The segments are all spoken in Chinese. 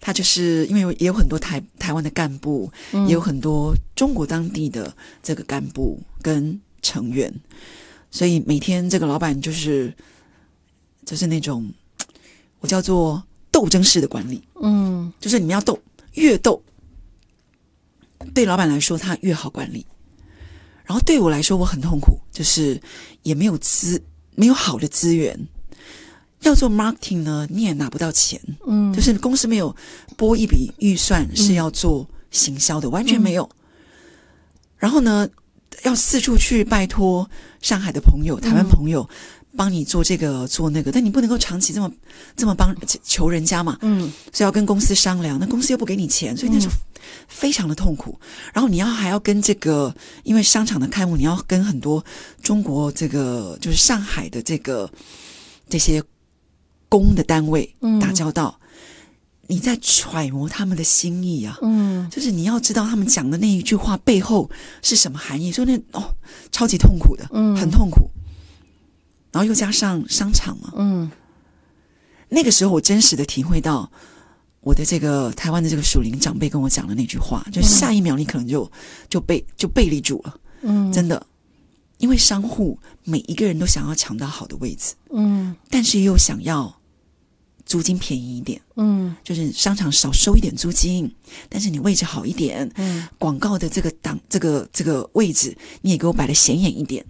他就是因为也有很多台湾的干部，也有很多中国当地的这个干部跟成员，所以每天这个老板就是那种我叫做斗争式的管理，就是你们要斗，越斗对老板来说他越好管理，然后对我来说我很痛苦，就是也没有好的资源。要做 marketing 呢，你也拿不到钱，就是公司没有拨一笔预算是要做行销的，完全没有。然后呢，要四处去拜托上海的朋友、台湾朋友帮你做这个做那个，但你不能够长期这么帮求人家嘛，所以要跟公司商量，那公司又不给你钱，所以那时候非常的痛苦。然后你还要跟这个，因为商场的开幕，你要跟很多中国这个就是上海的这些公的单位打交道，你在揣摩他们的心意啊，就是你要知道他们讲的那一句话背后是什么含义，所以超级痛苦的，很痛苦。然后又加上商场嘛，那个时候我真实的体会到我的这个台湾的这个属灵长辈跟我讲的那句话，就下一秒你可能就被立住了，真的。因为商户每一个人都想要抢到好的位置，但是又想要租金便宜一点，就是商场少收一点租金，但是你位置好一点，广告的这个位置你也给我摆得显眼一点，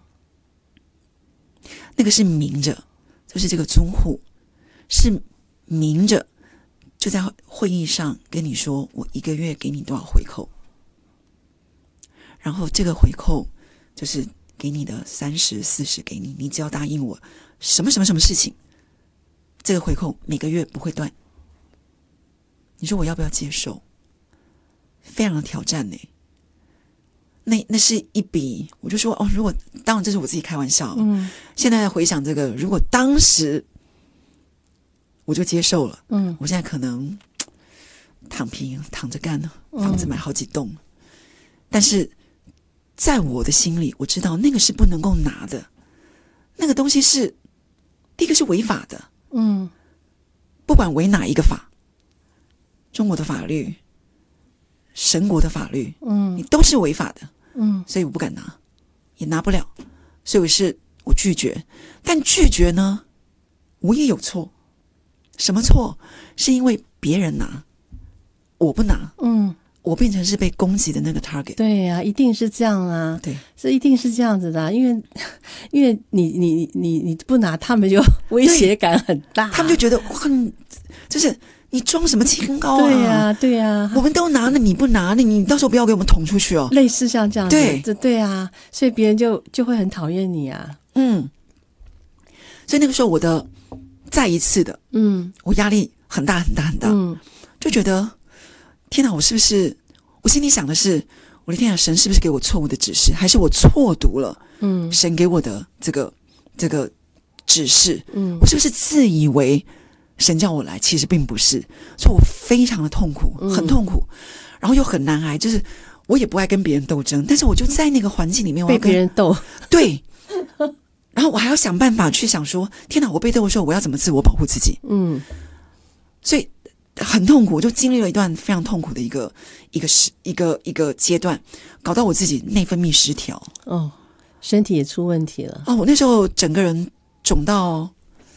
那个是明着，就是这个租户是明着就在会议上跟你说，我一个月给你多少回扣，然后这个回扣就是给你的30、40给你，你只要答应我什么什么什么事情，这个回扣每个月不会断。你说我要不要接受？非常的挑战呢。那是一笔，我就说如果当然这是我自己开玩笑，现在回想这个，如果当时我就接受了，我现在可能躺着干了，房子买好几栋，但是在我的心里，我知道那个是不能够拿的，那个东西是第一个是违法的，不管违哪一个法，中国的法律、神国的法律，你都是违法的，所以我不敢拿，也拿不了，所以我拒绝。但拒绝呢，我也有错，什么错？是因为别人拿，我不拿，我变成是被攻击的那个 target。 对呀，一定是这样啊， 对， 这一定是这样子的，因为你不拿，他们就威胁感很大， 他们就觉得就是你装什么清高啊？ 对呀， 我们都拿了，你不拿，你到时候不要给我们捅出去哦。 类似像这样子， 对啊，所以别人就会很讨厌你啊。 所以那个时候我的再一次的，我压力很大很大很大，就觉得天哪，我是不是？我心里想的是，我的天哪，神是不是给我错误的指示，还是我错读了神给我的这个指示？我是不是自以为神叫我来，其实并不是，所以我非常的痛苦，很痛苦，然后又很难挨，就是我也不爱跟别人斗争，但是我就在那个环境里面，我要被别人斗， 对，然后我还要想办法去想说，天哪，我被斗的时候，我要怎么自我保护自己？所以很痛苦，就经历了一段非常痛苦的一个阶段，搞到我自己内分泌失调， 身体也出问题了。 我那时候整个人肿到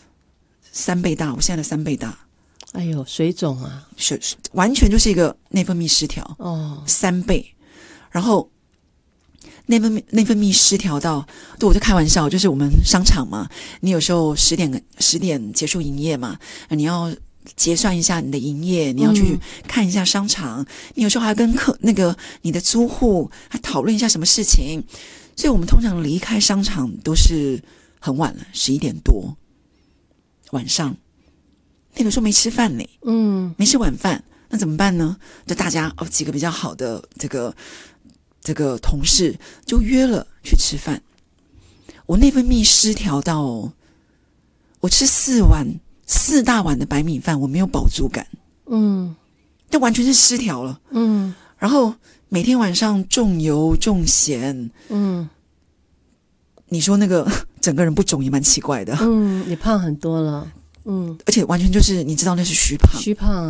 3倍大，我现在的3倍大。 哎呦，水肿啊， 完全就是一个内分泌失调，3倍。然后内分泌失调到，对，我就开玩笑，就是我们商场嘛，你有时候10点结束营业嘛，你要结算一下你的营业，你要去看一下商场，你有时候还要跟你的租户还讨论一下什么事情，所以我们通常离开商场都是很晚了，11点多晚上。那个时候没吃饭呢，没吃晚饭，那怎么办呢？就大家几个比较好的这个同事就约了去吃饭。我内分泌失调到我吃4大碗的白米饭，我没有饱足感，这完全是失调了，然后每天晚上重油重咸，你说那个整个人不肿也蛮奇怪的， 也胖很多了， 而且完全就是你知道那是虚胖，